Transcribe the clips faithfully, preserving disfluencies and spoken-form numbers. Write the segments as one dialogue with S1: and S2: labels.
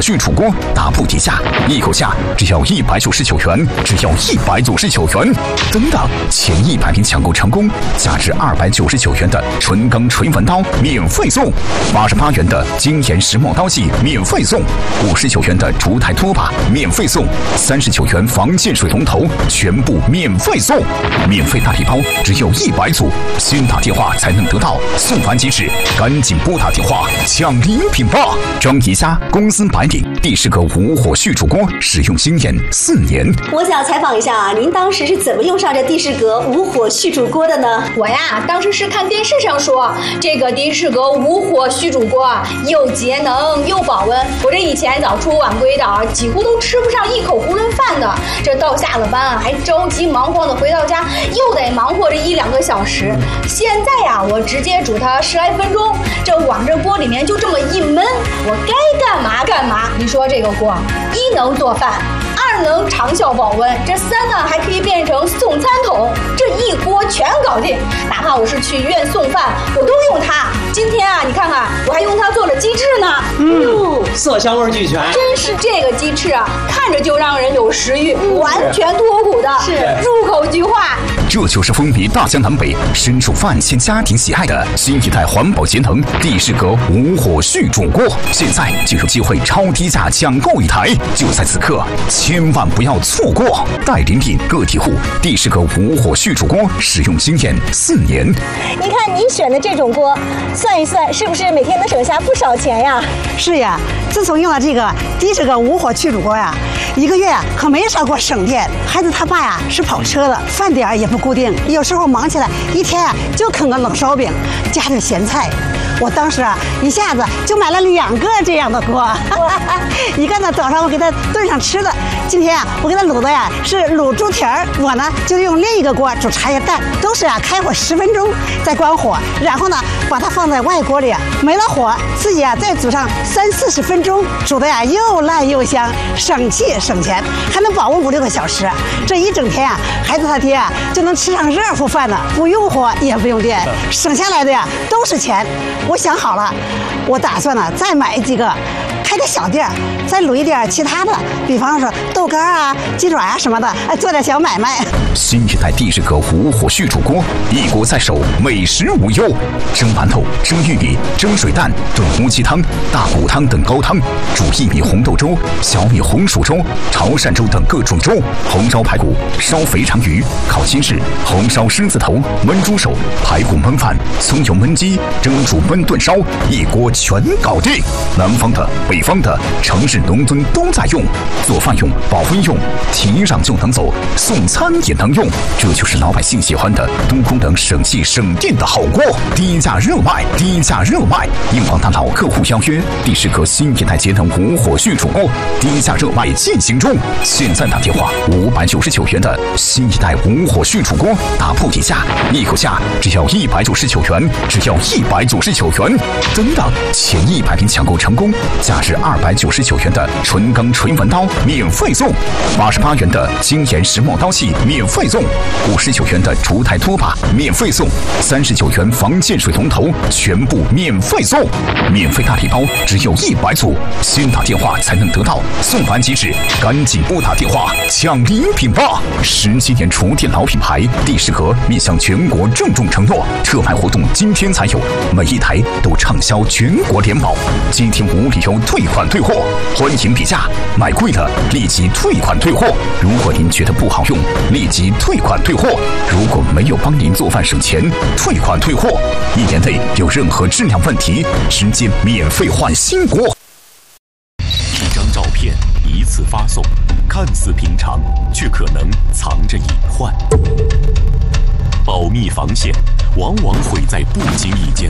S1: 续煮锅打铺底价，一口价只要一百九十九元，只要一百九十九元。等等，前一百名抢购成功，价值二百九十九元的纯钢锤纹刀免费送，八十八元的精研石墨刀器免费送，五十九元的烛台拖把免费送，三十九元防溅水龙头全部免费送，免费大礼包只有一百组，先打电话才能得到，送完即止，赶紧拨打电话抢礼品吧！张宜家公司白领第十个无火续煮锅使用经验四年。
S2: 我想采访一下啊，您当时是怎么用上这帝释阁无火续煮锅的呢？
S3: 我呀，当时是看电视上说这个帝释阁无火续煮锅又节能又保温。我这以前早出晚归的啊，几乎都吃不上一口囫囵饭的。这到下了班啊，还着急忙慌的回到家，又得忙活这一两个小时。现在呀，我直接煮它十来分钟，这往这锅里面就这么一焖，我该干嘛干嘛。你说这个锅，一能做饭，二能长效保温，这三呢还可以变成送餐桶，这一锅全搞定。哪怕我是去医院送饭，我都用它。今天啊，你看看，我还用它做了鸡翅呢。
S4: 嗯，色香味俱全。
S3: 真是这个鸡翅啊，看着就让人有食欲，嗯、完全脱骨的，
S2: 是
S3: 入口即化。
S1: 这就是风靡大江南北、深受万千家庭喜爱的新一代环保节能帝释阁无火续煮锅，现在就有机会超低价抢购一台，就在此刻，千万不要错过！代理店个体户帝释阁无火续煮锅使用经验四年。
S2: 你看你选的这种锅，算一算是不是每天能省下不少钱呀？
S5: 是呀，自从用了这个帝释阁无火续煮锅呀，一个月呀可没少给我省电。孩子他爸呀是跑车的，饭点也不固定，有时候忙起来一天啊就啃个冷烧饼，加点咸菜。我当时啊一下子就买了两个这样的锅，一个呢早上我给他炖上吃的，今天啊我给他卤的呀是卤猪蹄儿，我呢就用另一个锅煮茶叶蛋，都是啊开火十分钟再关火，然后呢把它放在外锅里，没了火自己啊再煮上三四十分钟，煮的呀又烂又香，省气省钱，还能保温五六个小时。这一整天啊孩子他爹啊就能吃上热乎饭了，不用火也不用电，省下来的呀都是钱。我想好了，我打算呢再买几个，开个小店，再卤一点其他的，比方说豆干啊、鸡爪啊什么的，做点小买卖。
S1: 新一代帝释阁无火续煮锅，一锅在手，美食无忧。蒸馒头、蒸玉米、蒸水蛋、炖乌鸡汤、大骨汤等高汤，煮薏米红豆粥、小米红薯粥、潮汕粥等各种粥，红烧排骨、烧肥肠鱼、烤鸡翅、红烧狮子头、焖猪手、排骨焖饭、葱油焖鸡、蒸煮焖炖烧，一锅全搞定。南方的、北方的、城市农村都在用，做饭用、保温用，提上就能走，送餐也能用，这就是老百姓喜欢的多功能省气省电的好锅。低价热卖，低价热卖！应广大老客户邀约，帝释阁新一代节能无火续煮锅低价热卖进行中。现在打电话，五百九十九元的新一代无火续煮锅打铺底价，一口价只要一百九十九元，只要一百九十九元。等等，前一百名抢购成功，价值二百九十九元的纯钢锤纹刀免费送，八十八元的精研石墨刀器免费送，五十九元的烛台拖把免费送，三十九元防溅水龙头全部免费送，免费大礼包只有一百组，先打电话才能得到，送完即止，赶紧拨打电话抢礼品吧！十七年厨电老品牌帝释阁面向全国郑重承诺，特卖活动今天才有，每一台都畅销全国联保，今天无理由退款退货，欢迎比价，买贵了立即退款退货。如果您觉得不好用，立即退款退货。如果没有帮您做饭省钱，退款退货。一年内有任何质量问题，直接免费换新锅。
S6: 一张照片一次发送，看似平常，却可能藏着隐患。保密防线往往毁在不经意间。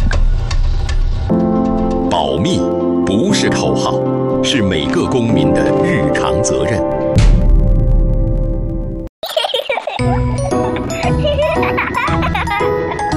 S6: 保密不是口号，是每个公民的日常责任。